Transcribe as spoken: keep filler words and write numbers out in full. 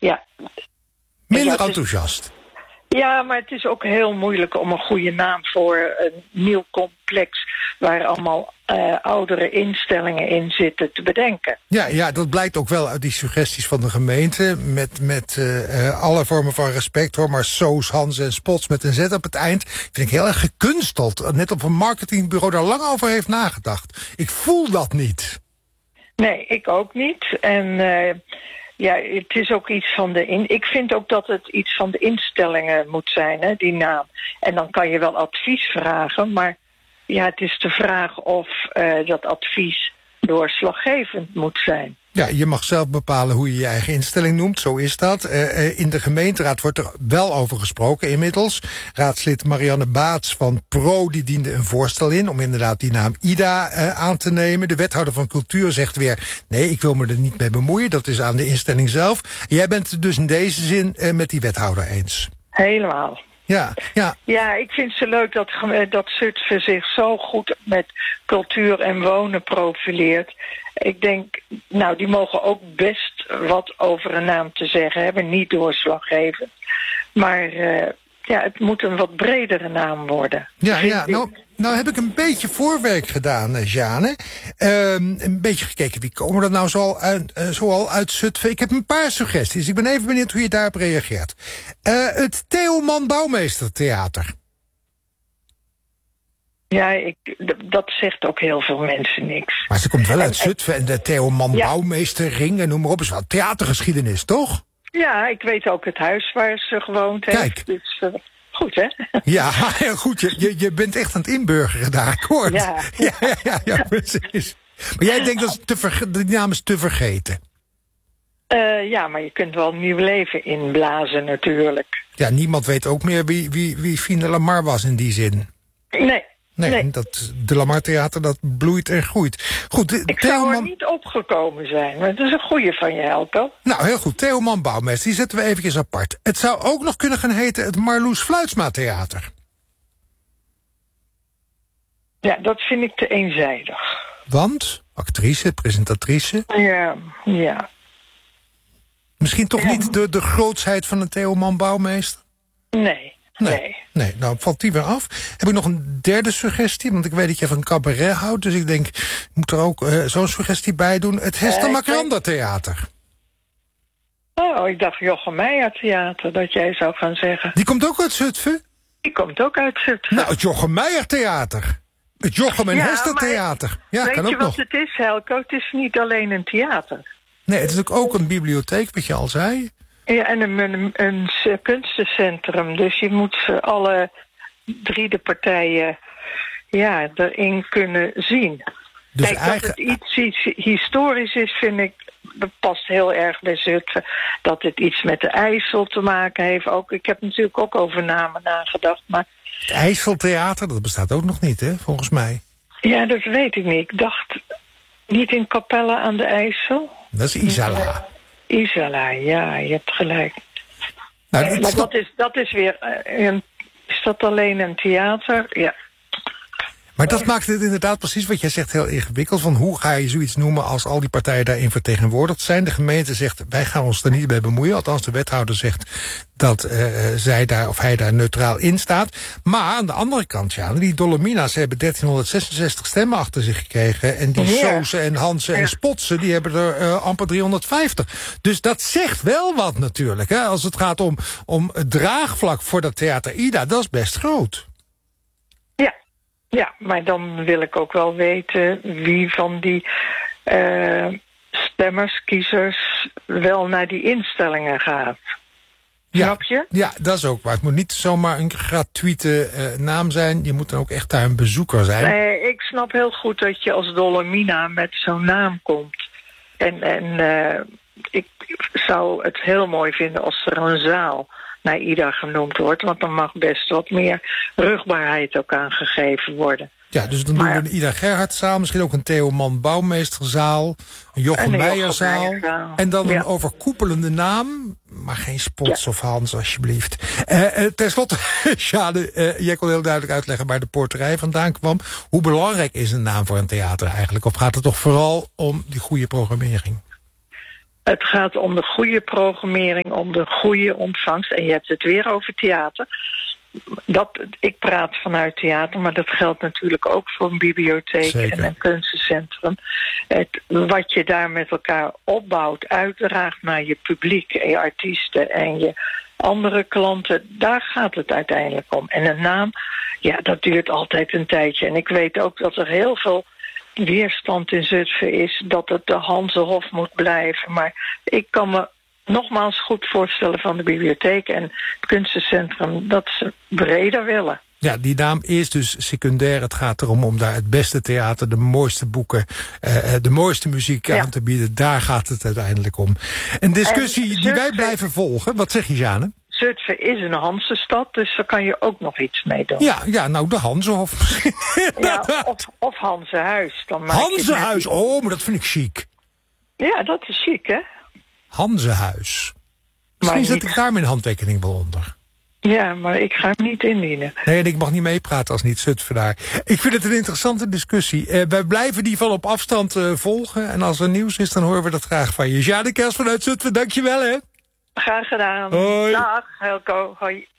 ja. Minder ja, enthousiast. Ja, maar het is ook heel moeilijk om een goede naam voor een nieuw complex waar allemaal uh, oudere instellingen in zitten te bedenken. Ja, ja, dat blijkt ook wel uit die suggesties van de gemeente. Met, met uh, alle vormen van respect hoor, maar Soos, Hans en Spots met een Z op het eind vind ik heel erg gekunsteld. Net op een marketingbureau daar lang over heeft nagedacht. Ik voel dat niet. Nee, ik ook niet. En uh, ja, het is ook iets van de in. Ik vind ook dat het iets van de instellingen moet zijn, hè, die naam. En dan kan je wel advies vragen, maar ja, het is de vraag of uh, dat advies doorslaggevend moet zijn. Ja, je mag zelf bepalen hoe je je eigen instelling noemt, zo is dat. Uh, in de gemeenteraad wordt er wel over gesproken inmiddels. Raadslid Marianne Baats van Pro die diende een voorstel in om inderdaad die naam Ida uh, aan te nemen. De wethouder van cultuur zegt weer, nee, ik wil me er niet mee bemoeien, dat is aan de instelling zelf. Jij bent het dus in deze zin uh, met die wethouder eens? Helemaal. Ja, ja. Ja, ik vind het leuk dat, dat Zutphen zich zo goed met cultuur en wonen profileert. Ik denk, nou, die mogen ook best wat over een naam te zeggen hebben, niet doorslaggevend. Maar uh, ja, het moet een wat bredere naam worden. Ja, ja. Nou, nou heb ik een beetje voorwerk gedaan, Jeanne. Uh, een beetje gekeken, wie komen er nou zoal uit, uh, zoal uit Zutphen? Ik heb een paar suggesties. Ik ben even benieuwd hoe je daarop reageert. Uh, het Theo Man Bouwmeester Theater. Ja, ik, dat zegt ook heel veel mensen niks. Maar ze komt wel uit Zutphen en de Theo Man ja. Bouwmeester Ring en noem maar op. Is wel theatergeschiedenis, toch? Ja, ik weet ook het huis waar ze gewoond heeft. Kijk. Dus, uh, goed, hè? Ja, heel goed. Je, je, je bent echt aan het inburgeren daar, ik hoor het. Ja. Ja, ja, ja, ja, precies. Maar jij denkt dat het te verge- die naam is te vergeten? Uh, ja, maar je kunt wel nieuw leven inblazen natuurlijk. Ja, niemand weet ook meer wie, wie, wie Fine Lamar was in die zin. Nee. Nee, nee. dat, de Lamar Theater, dat bloeit en groeit. Goed, de, ik Theo zou er Man... niet opgekomen zijn, maar dat is een goeie van je, Helco. Nou, heel goed. Theo Man Bouwmeester, die zetten we eventjes apart. Het zou ook nog kunnen gaan heten het Marloes Fluitsma Theater. Ja, dat vind ik te eenzijdig. Want? Actrice, presentatrice? Ja, ja. Misschien toch ja. niet de, de grootsheid van een Theo Man Bouwmeester? Nee. Nee. nee. Nee, nou valt die weer af. Heb ik nog een derde suggestie? Want ik weet dat je van cabaret houdt. Dus ik denk, ik moet er ook uh, zo'n suggestie bij doen. Het Hester uh, Macrander Theater. Oh, ik dacht Jochem Meijer Theater, dat jij zou gaan zeggen. Die komt ook uit Zutphen? Die komt ook uit Zutphen. Nou, het Jochem Meijer Theater. Het Jochem en ja, Hester Theater. Ja, weet kan ook je wat nog. het is, Helco? Het is niet alleen een theater. Nee, het is ook een bibliotheek, wat je al zei. Ja, en een, een, een, een kunstencentrum. Dus je moet alle drie de partijen ja, erin kunnen zien. Dus Kijk, eigen... dat het iets, iets historisch is, vind ik, dat past heel erg bij Zutphen. Dat het iets met de IJssel te maken heeft. Ook, ik heb natuurlijk ook over namen nagedacht. Maar... Het IJsseltheater, dat bestaat ook nog niet, hè, volgens mij. Ja, dat weet ik niet. Ik dacht, niet in Capelle aan de IJssel? Dat is Isala. Isala, ja, je hebt gelijk. Nou, maar stop... dat, is, dat is weer... Uh, een, is dat alleen een theater? Ja. Maar dat maakt het inderdaad precies wat jij zegt heel ingewikkeld. Van hoe ga je zoiets noemen als al die partijen daarin vertegenwoordigd zijn. De gemeente zegt, wij gaan ons er niet mee bemoeien. Althans, de wethouder zegt dat uh, zij daar of hij daar neutraal in staat. Maar aan de andere kant, ja, die Dolomina's hebben dertienhonderdzesenzestig stemmen achter zich gekregen. En die ja. Sozen en Hansen ja. en Spotsen, die hebben er uh, amper driehonderdvijftig. Dus dat zegt wel wat natuurlijk. Hè? Als het gaat om, om het draagvlak voor dat theater Ida, dat is best groot. Ja, maar dan wil ik ook wel weten wie van die uh, stemmers, kiezers, wel naar die instellingen gaat. Ja, snap je? Ja, dat is ook waar. Het moet niet zomaar een gratuite uh, naam zijn. Je moet dan ook echt daar een bezoeker zijn. Nee, ik snap heel goed dat je als Dolomina met zo'n naam komt. En, en uh, ik zou het heel mooi vinden als er een zaal naar Ida genoemd wordt. Want dan mag best wat meer rugbaarheid ook aangegeven worden. Ja, dus dan maar, doen we een Ida Gerhardzaal, misschien ook een Theo Man Bouwmeesterzaal, een Jochem Meijerzaal. En dan ja. een overkoepelende naam, maar geen Spots ja. of Hans, alsjeblieft. Uh, uh, ten slotte, Sjane, uh, jij kon heel duidelijk uitleggen waar de poorterij vandaan kwam. Hoe belangrijk is een naam voor een theater eigenlijk? Of gaat het toch vooral om die goede programmering? Het gaat om de goede programmering, om de goede ontvangst. En je hebt het weer over theater. Dat, ik praat vanuit theater, maar dat geldt natuurlijk ook voor een bibliotheek Zeker. en een kunstencentrum. Het, wat je daar met elkaar opbouwt, uitdraagt naar je publiek, je artiesten en je andere klanten, daar gaat het uiteindelijk om. En een naam, ja, dat duurt altijd een tijdje. En ik weet ook dat er heel veel weerstand in Zutphen is dat het de Hanzehof moet blijven. Maar ik kan me nogmaals goed voorstellen van de bibliotheek en het kunstencentrum dat ze breder willen. Ja, die naam is dus secundair. Het gaat erom om daar het beste theater, de mooiste boeken, uh, de mooiste muziek ja. aan te bieden. Daar gaat het uiteindelijk om. Een discussie die Zutphen, wij blijven volgen. Wat zeg je, Sjane? Zutphen is een Hansestad, dus daar kan je ook nog iets mee doen. Ja, ja, nou de Hanzehof misschien. Ja, of, of Hanzehuis. Dan maak Hanzehuis, je oh, maar dat vind ik chic. Ja, dat is chic, hè? Hanzehuis. Misschien zet niet... ik daar mijn handtekening wel onder. Ja, maar ik ga hem niet indienen. Nee, en ik mag niet meepraten als niet Zutphen daar. Ik vind het een interessante discussie. Uh, wij blijven die van op afstand uh, volgen. En als er nieuws is, dan horen we dat graag van je. Sjane Kers vanuit Zutphen, dankjewel hè. Graag gedaan. Hoi. Dag, Helco. Hoi.